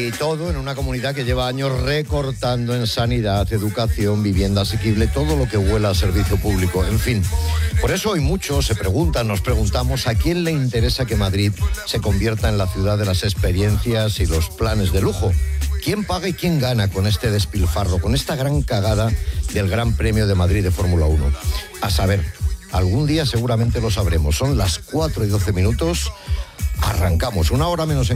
Y todo en una comunidad que lleva años recortando en sanidad, educación, vivienda asequible, todo lo que huela a servicio público, en fin. Por eso hoy muchos se preguntan, nos preguntamos, ¿a quién le interesa que Madrid se convierta en la ciudad de las experiencias y los planes de lujo? ¿Quién paga y quién gana con este despilfarro, con esta gran cagada del Gran Premio de Madrid de Fórmula 1? A saber, algún día seguramente lo sabremos. Son las 4:12. Arrancamos, 1 hora menos en